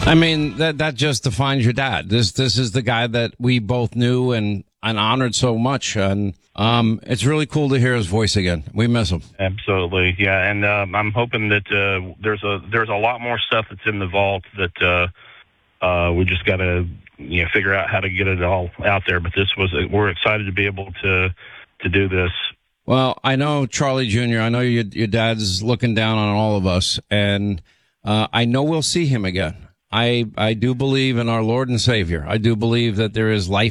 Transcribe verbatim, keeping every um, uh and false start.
I mean, that that just defines your dad. This this is the guy that we both knew and, and honored so much. And um, it's really cool to hear his voice again. We miss him. Absolutely, yeah. And um, I'm hoping that uh, there's a there's a lot more stuff that's in the vault that uh, uh, we just got to you know figure out how to get it all out there. But this was a, we're excited to be able to to do this. Well, I know Charlie Junior I know your your dad's looking down on all of us, and uh, I know we'll see him again. I, I do believe in our Lord and Savior. I do believe that there is life